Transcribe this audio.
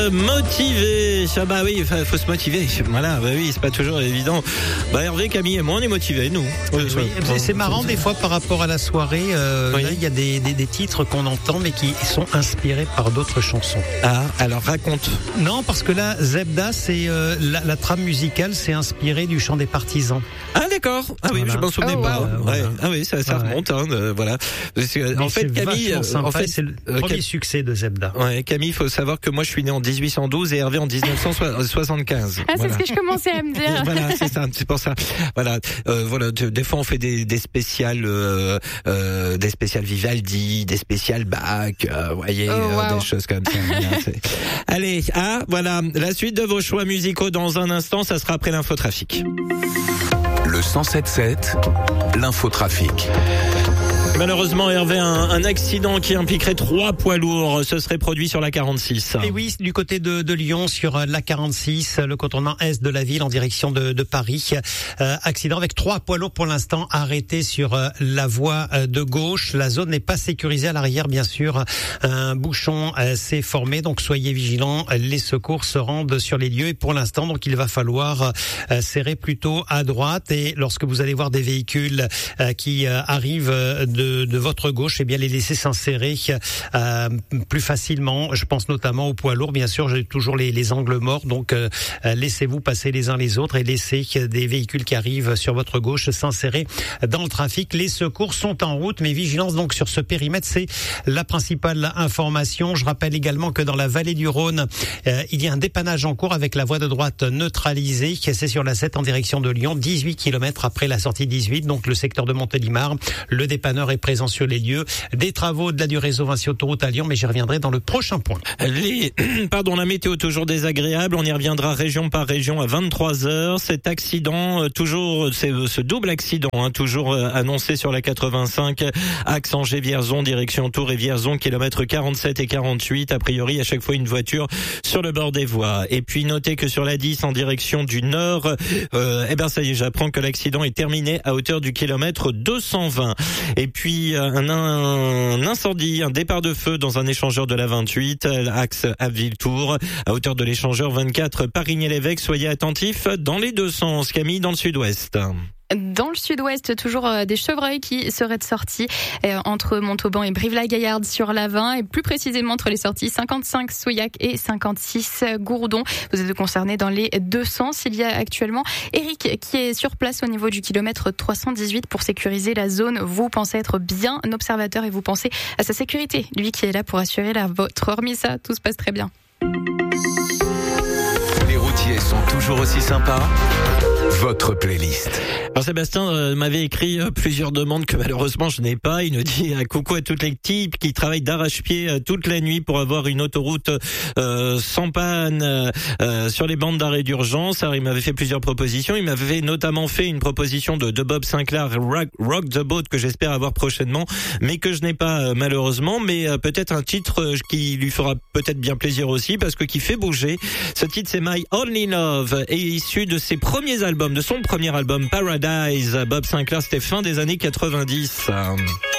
motivé. Ah bah oui, faut se motiver. Voilà, bah oui, c'est pas toujours évident. Bah Hervé, Camille et moi, on est motivés, nous. Oui, c'est marrant des fois par rapport à la soirée. Oui. Là, il y a des titres qu'on entend mais qui sont inspirés par d'autres chansons. Ah, alors raconte. Non, parce que là, Zebda, c'est la trame musicale, c'est inspiré du chant des partisans. Ah d'accord. Ah oui, Voilà. je m'en souvenais pas. Wow. Ouais. Ah oui, ça remonte. Hein, voilà. Parce que, en fait, Camille, c'est le premier succès de Zebda. Ouais, Camille, il faut savoir que moi, je suis né en 1812 et Hervé en 1975. Ah, c'est ce que je commençais à me dire. Voilà, c'est ça, c'est pour ça. Voilà, des fois on fait des spéciales Vivaldi, des spéciales Bach, voyez, des choses comme ça. Allez, voilà, la suite de vos choix musicaux dans un instant, ça sera après l'infotrafic. Le 107.7, l'infotrafic. Malheureusement, Hervé, un accident qui impliquerait 3 poids lourds se serait produit sur la 46. Et oui, du côté de Lyon, sur la 46, le contournement est de la ville en direction de Paris. Accident avec 3 poids lourds pour l'instant arrêtés sur la voie de gauche. La zone n'est pas sécurisée à l'arrière, bien sûr. Un bouchon s'est formé, donc soyez vigilants. Les secours se rendent sur les lieux et pour l'instant, donc il va falloir serrer plutôt à droite. Et lorsque vous allez voir des véhicules qui arrivent de votre gauche, eh bien les laisser s'insérer plus facilement. Je pense notamment aux poids lourds, bien sûr. J'ai toujours les angles morts, donc laissez-vous passer les uns les autres et laissez des véhicules qui arrivent sur votre gauche s'insérer dans le trafic. Les secours sont en route, mais vigilance donc sur ce périmètre, c'est la principale information. Je rappelle également que dans la vallée du Rhône, il y a un dépannage en cours avec la voie de droite neutralisée. C'est sur la 7 en direction de Lyon, 18 km après la sortie 18, donc le secteur de Montélimar. Le dépanneur est présent sur les lieux. Des travaux de la du réseau Vinci Autoroute à Lyon, mais j'y reviendrai dans le prochain point. La météo toujours désagréable. On y reviendra région par région à 23h. Cet accident, ce double accident, toujours annoncé sur la 85, axe Angers-Vierzon, direction Tours et Vierzon, kilomètres 47 et 48. A priori, à chaque fois une voiture sur le bord des voies. Et puis notez que sur la 10 en direction du nord, ça y est, j'apprends que l'accident est terminé à hauteur du kilomètre 220. Et puis un incendie, un départ de feu dans un échangeur de la 28, axe Abbeville-Tours, à hauteur de l'échangeur 24 Parigny-l'Évêque. Soyez attentifs dans les deux sens. Camille, dans le sud-ouest. Dans le sud-ouest, toujours des chevreuils qui seraient sortis entre Montauban et Brive-la-Gaillarde sur l'A20 et plus précisément entre les sorties 55 Souillac et 56 Gourdon. Vous êtes concernés dans les deux sens. Il y a actuellement Eric qui est sur place au niveau du kilomètre 318 pour sécuriser la zone. Vous pensez être bien observateur et vous pensez à sa sécurité. Lui qui est là pour assurer la vôtre. Hormis ça, tout se passe très bien. Les routiers sont toujours aussi sympas. Votre playlist. Alors Sébastien m'avait écrit plusieurs demandes que malheureusement je n'ai pas. Il nous dit coucou à toutes les types qui travaillent d'arrache-pied toute la nuit pour avoir une autoroute sans panne sur les bandes d'arrêt d'urgence. Alors il m'avait fait plusieurs propositions. Il m'avait notamment fait une proposition de Bob Sinclair, Rock the Boat, que j'espère avoir prochainement, mais que je n'ai pas malheureusement. Mais peut-être un titre qui lui fera peut-être bien plaisir aussi, parce que qui fait bouger. Ce titre, c'est My Only Love, et issu de ses premiers albums, de son premier album Paradise. Bob Sinclair, c'était fin des années 90.